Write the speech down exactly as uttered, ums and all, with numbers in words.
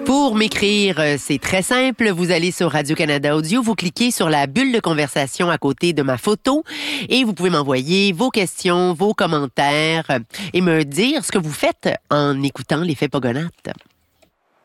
Pour m'écrire, euh, c'est très simple. Vous allez sur Radio-Canada Audio, vous cliquez sur la bulle de conversation à côté de ma photo et vous pouvez m'envoyer vos questions, vos commentaires euh, et me dire ce que vous faites en écoutant l'effet Pogonates.